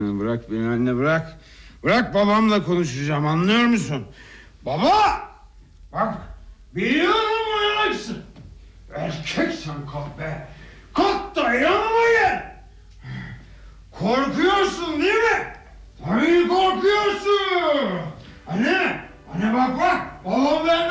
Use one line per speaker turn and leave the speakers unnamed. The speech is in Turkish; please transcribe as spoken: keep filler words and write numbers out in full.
Bırak beni anne, bırak. Bırak, babamla konuşacağım, anlıyor musun? Baba! Bak, biliyorum uyanaksın. Erkeksen kalk be. Kalk da yanıma gel. Korkuyorsun değil mi? Tabii korkuyorsun. Anne, anne bak bak. Babam benden